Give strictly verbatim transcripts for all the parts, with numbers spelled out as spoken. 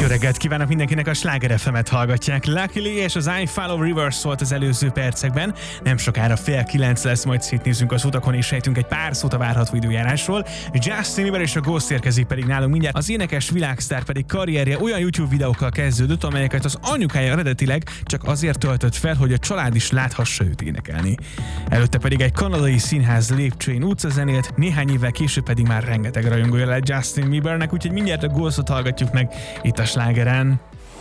Jó reggelt kívánok mindenkinek, a Sláger ef emet hallgatják. Luckily és az I Follow Rivers szólt az előző percekben. Nem sokára fél kilenc lesz, majd szétnézzünk az utakon és sejtünk egy pár szót a várható időjárásról. Justin Bieber és a Ghost érkezik pedig nálunk mindjárt. Az énekes világsztár pedig karrierje olyan YouTube videókkal kezdődött, amelyeket az anyukája eredetileg csak azért töltött fel, hogy a család is láthassa őt énekelni. Előtte pedig egy kanadai színház lépcsőin utcazenélt, néhány évvel később pedig már rengeteg rajongója lett Justin Biebernek, úgyhogy mindjárt a Ghostot hallgatjuk meg itt a Slágeren.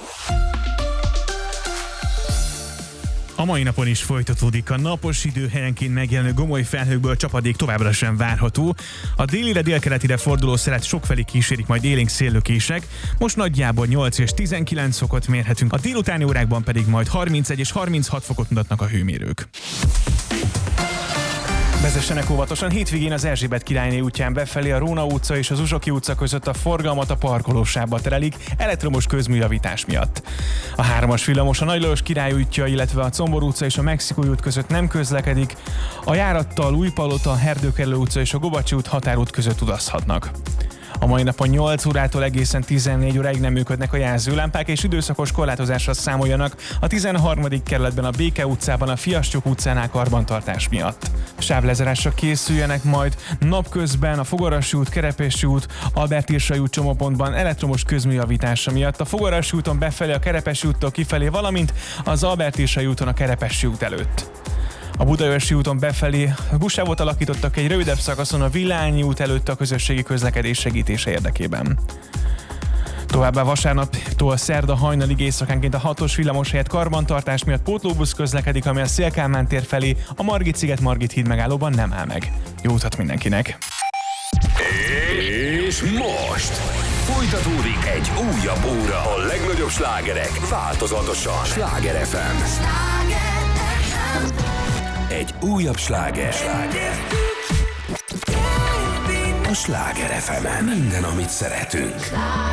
A mai napon is folytatódik a napos idő, helyenként megjelenő gomoly felhőkből csapadék továbbra sem várható. A délire délkeletire forduló szelet sokfelé kísérik majd élénk széllökések. Most nagyjából nyolc és tizenkilenc fokot mérhetünk, a délutáni órákban pedig majd harmincegy és harminchat fokot mutatnak a hőmérők. Vezessenek óvatosan, hétvégén az Erzsébet királyné útján befelé a Róna utca és az Uzsoki utca között a forgalmat a parkolósávba terelik elektromos közműjavítás miatt. A hármas villamos a Nagy Lajos Király útja, illetve a Combor utca és a Mexikói út között nem közlekedik, a járattal Újpalota, Erdőkerülő utca és a Gobacsi út határút között utazhatnak. A mai napon nyolc órától egészen tizennégy óráig nem működnek a jelzőlámpák, és időszakos korlátozásra számoljanak a tizenharmadik kerületben, a Béke utcában, a Fiaschuk utcánál karbantartás miatt. Sávlezárásra készüljenek majd napközben a Fogarasi út, Kerepesi út, Albert Irsai út csomópontban elektromos közműjavítása miatt, a Fogarasi úton befelé a Kerepesi úttól kifelé, valamint az Albert Irsai úton a Kerepesi út előtt. A Budaörsi úton befelé buszsávot alakítottak egy rövidebb szakaszon a Villányi út előtt a közösségi közlekedés segítése érdekében. Továbbá vasárnaptól szerda hajnalig éjszakánként a hatos villamos helyett karbantartás miatt pótlóbusz közlekedik, ami a Széll-Kálmán tér felé a Margit-sziget Margit híd megállóban nem áll meg. Jó utat mindenkinek! És most folytatódik egy újabb óra. A legnagyobb slágerek változatosan. Sláger ef em. Egy újabb sláger. sláger. A Sláger ef emen minden, amit szeretünk.